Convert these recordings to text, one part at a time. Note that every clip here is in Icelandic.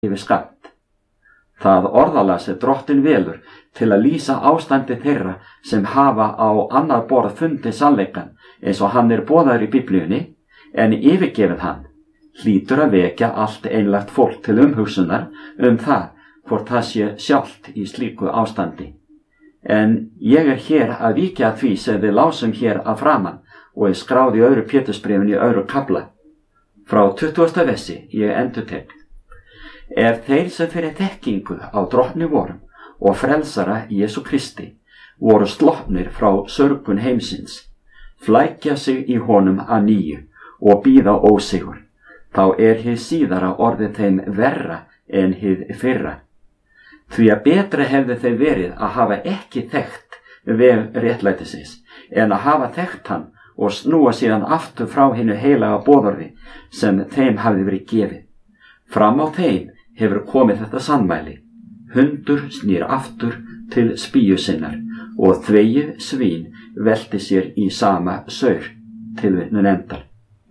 yfir skamt. Það orðalag sem Drottinn velur til að lýsa ástandi þeirra sem hafa á annað borð fundið sannleikann eins og hann boðaður í Biblíunni en yfirgefið hann, hlýtur að vekja allt einlægt fólk til umhugsunar það hvort það sé sjálft í slíku ástandi. En ég hér að víkja að því sem við lásum hér að framan og skráð í 2. Pétursbréfinu í 2. kafla. Frá 20. versi ég endurtek. Ef þeir sem fyrir þekkingu á Drottni vorum og frelsara Jesú Kristi voru sloppnir frá sörgun heimsins, flækja sig í honum að nýju og bíða ósigur, þá hið síðara orðið þeim verra en hið fyrra. Því að betra hefði þeim verið að hafa ekki þekkt veg réttlætisins en að hafa þekkt hann og snúa síðan aftur frá hinu heilaga boðorði sem þeim hafði verið gefið. Fram á þeim hefur komið þetta sannmæli: hundur snýr aftur til spýju sinnar og þvegið svín velti sér í sama saur. Tilvitnun endar.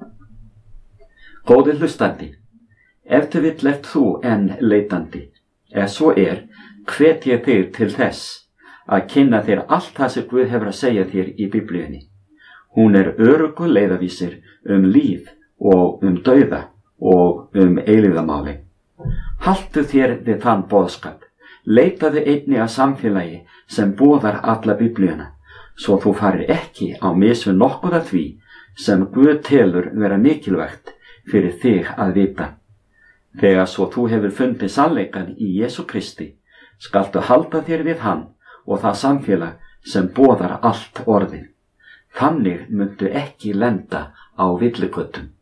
Góði hlustandi, ef til vill ert þú enn leitandi. Ef svo hvet ég þig til þess að kynna þér allt það sem Guð hefur að segja þér í Biblíunni. Hún öruggur leiðavísir líf og dauða og eilífðarmáli. Haltu þér við þann boðskap. Leitaðu einnig að samfélagi sem boðar alla Biblíuna, svo þú farir ekki á mis við nokkuð af því sem Guð telur vera mikilvægt fyrir þig að vita. Þegar svo þú hefur fundið sannleikann í Jesú Kristi, skaltu halda þér við hann og það samfélag sem boðar allt orðið. Þannig muntu ekki lenda á villigötum.